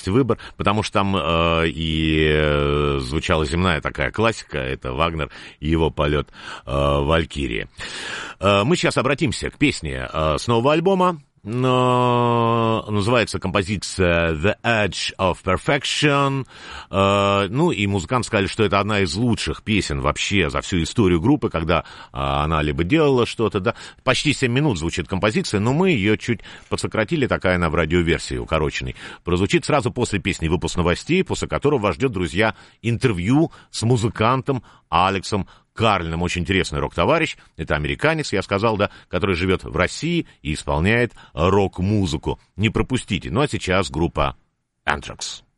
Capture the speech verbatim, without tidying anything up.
есть выбор, потому что там э, и э, звучала земная такая классика, это Вагнер и его полет э, Валькирии. Э, мы сейчас обратимся к песне э, с нового альбома. Но называется композиция «The Edge of Perfection». Э, ну, и музыканты сказали, что это одна из лучших песен вообще за всю историю группы, когда э, она либо делала что-то, да. Почти семь минут звучит композиция, но мы ее чуть подсократили, такая она в радиоверсии укороченной. Прозвучит сразу после песни «Выпуск новостей», после которого вас ждет, друзья, интервью с музыкантом Алексом Карлином. Очень интересный рок-товарищ. Это американец, я сказал, да, который живет в России и исполняет рок-музыку. Не пропустите. Ну, а сейчас группа Anthrax.